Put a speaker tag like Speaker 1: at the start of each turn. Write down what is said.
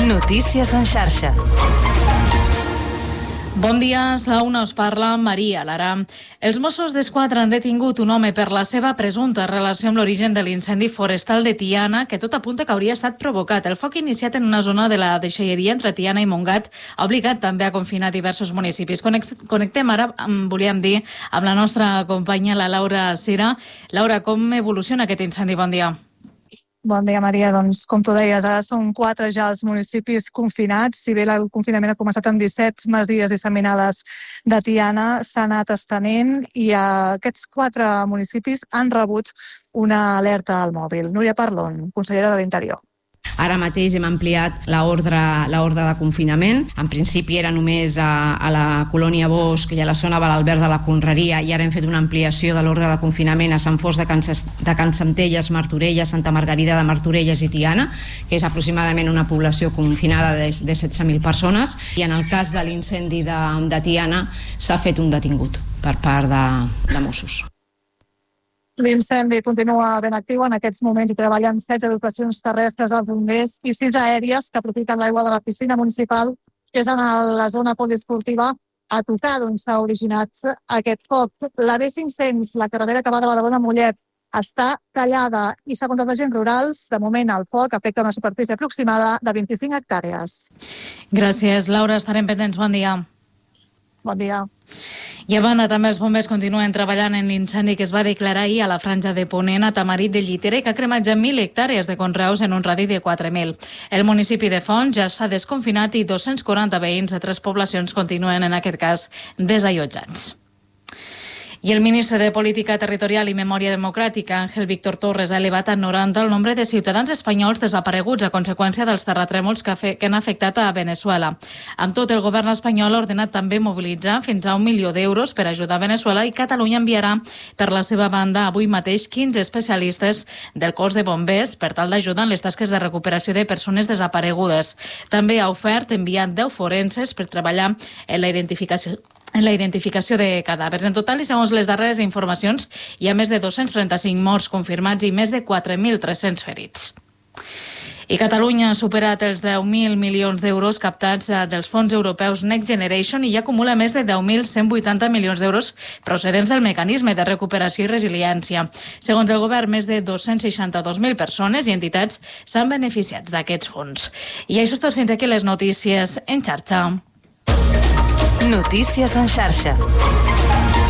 Speaker 1: Notícies en xarxa.
Speaker 2: Bon dia, a la una us parla Maria Lara. Els Mossos d'Esquadra han detingut un home per la seva presumpta relació amb l'origen de l'incendi forestal de Tiana, que tot apunta que hauria estat provocat. El foc iniciat en una zona de la deixalleria entre Tiana i Montgat ha obligat també a confinar diversos municipis. Connectem ara, volíem dir, amb la nostra companya, la Laura Cira. Laura, com evoluciona aquest incendi? Bon dia.
Speaker 3: Bon dia, Maria. Doncs, com tu deies, ara són 4 ja els municipis confinats. Si bé el confinament ha començat amb 17 masies disseminades de Tiana, s'ha anat estenent i aquests 4 municipis han rebut una alerta al mòbil. Núria Parlon, consellera de l'Interior.
Speaker 4: Ara mateix hem ampliat l'ordre de confinament. En principi era només a la colònia Bosch i a la zona de l'Albert de la Conreria, i ara hem fet una ampliació de l'ordre de confinament a Sant Fost de Can Centelles, Martorelles, Santa Margarida de Martorelles i Tiana, que és aproximadament una població confinada de 16.000 persones. I en el cas de l'incendi de Tiana s'ha fet un detingut per part de Mossos.
Speaker 3: L'incendi continua ben actiu. En aquests moments hi treballen 16 dotacions terrestres als bombers i 6 aèries que aprofiten l'aigua de la piscina municipal, que és en la zona poliesportiva, a tocar d'on s'ha originat aquest foc. La B500, la carretera que va de Badalona a Mollet, està tallada i, segons els agents rurals, de moment el foc afecta una superfície aproximada de 25 hectàrees.
Speaker 2: Gràcies, Laura. Estarem pendents. Bon dia.
Speaker 3: Bon dia.
Speaker 2: I a banda, també els bombers continuen treballant en l'incendi que es va declarar ahir a la franja de Ponent, a Tamarit de Llitera, i que ha cremat ja 1.000 hectàrees de conreus en un radi de 4.000. El municipi de Font ja s'ha desconfinat i 240 veïns de 3 poblacions continuen, en aquest cas, desallotjats. I el ministre de Política Territorial i Memòria Democràtica, Ángel Víctor Torres, ha elevat a 90 el nombre de ciutadans espanyols desapareguts a conseqüència dels terratrèmols que han afectat a Venezuela. Amb tot, el govern espanyol ha ordenat també mobilitzar fins a 1 milió d'euros per ajudar Venezuela, i Catalunya enviarà per la seva banda avui mateix 15 especialistes del cos de bombers per tal d'ajudar en les tasques de recuperació de persones desaparegudes. També ha ofert enviar 10 forenses per treballar en la identificació de cadàvers. En total, i segons les darreres informacions, hi ha més de 235 morts confirmats i més de 4.300 ferits. I Catalunya ha superat els 10.000 milions d'euros captats dels fons europeus Next Generation i ja acumula més de 10.180 milions d'euros procedents del mecanisme de recuperació i resiliència. Segons el govern, més de 262.000 persones i entitats s'han beneficiat d'aquests fons. I això és tot. Fins aquí les notícies en xarxa.
Speaker 1: Notícies en xarxa.